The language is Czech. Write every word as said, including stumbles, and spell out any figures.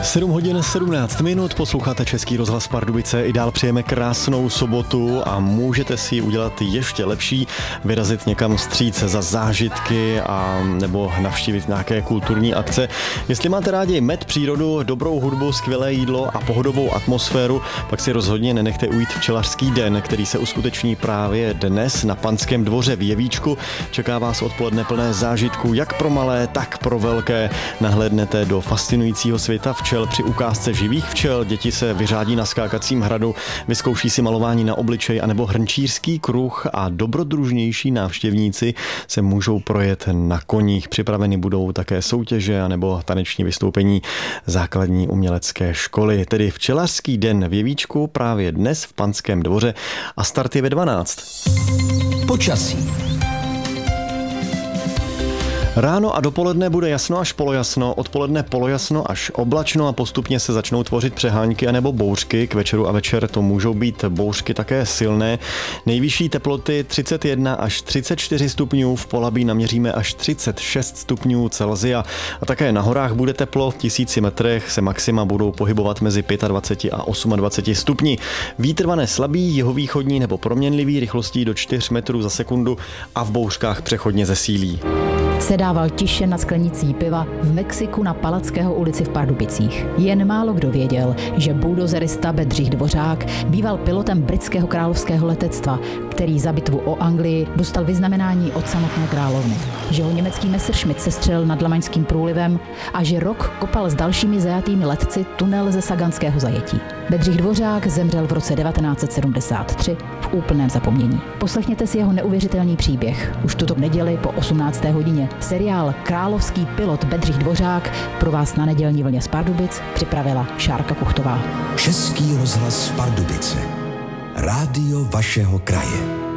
sedm hodin sedmnáct minut, posloucháte Český rozhlas Pardubice, i dál přejeme krásnou sobotu a můžete si ji udělat ještě lepší, vyrazit někam vstříc za zážitky a nebo navštívit nějaké kulturní akce. Jestli máte rádi med, přírodu, dobrou hudbu, skvělé jídlo a pohodovou atmosféru, pak si rozhodně nenechte ujít Včelařský den, který se uskuteční právě dnes na Panském dvoře v Jevíčku. Čeká vás odpoledne plné zážitků jak pro malé, tak pro velké. Nahlédnete do fascinujícího světa včel při ukázce živých včel, děti se vyřádí na skákacím hradu, vyzkouší si malování na obličej anebo hrnčířský kruh a dobrodružnější návštěvníci se můžou projet na koních. Připraveny budou také soutěže anebo taneční vystoupení základní umělecké školy. Tedy Včelařský den v Jevíčku právě dnes v Panském dvoře a start je ve dvanáct. Počasí. Ráno a dopoledne bude jasno až polojasno, odpoledne polojasno až oblačno a postupně se začnou tvořit přehánky anebo bouřky. K večeru a večer to můžou být bouřky také silné. Nejvyšší teploty třicet jedna až třicet čtyři stupňů, v Polabí naměříme až třicet šest stupňů Celsia. A také na horách bude teplo, v tisíci metrech se maxima budou pohybovat mezi dvacet pět a dvacet osm stupni. Vítr vane slabý, jihovýchodní nebo proměnlivý, rychlostí do čtyř metrů za sekundu a v bouřkách přechodně zesílí. Sedával tiše nad sklenicí piva v Mexiku na Palackého ulici v Pardubicích. Jen málo kdo věděl, že buldozerista Bedřich Dvořák býval pilotem britského královského letectva, který za bitvu o Anglii dostal vyznamenání od samotné královny. Že ho německý Messerschmitt sestřelil nad Lamaňským průlivem a že rok kopal s dalšími zajatými letci tunel ze Saganského zajetí. Bedřich Dvořák zemřel v roce devatenáct set sedmdesát tři v úplném zapomnění. Poslechněte si jeho neuvěřitelný příběh. Už tuto neděli po osmnácté hodině. Seriál Královský pilot Bedřich Dvořák pro vás na nedělní vlně z Pardubic připravila Šárka Kuchtová. Český rozhlas Pardubice. Rádio vašeho kraje.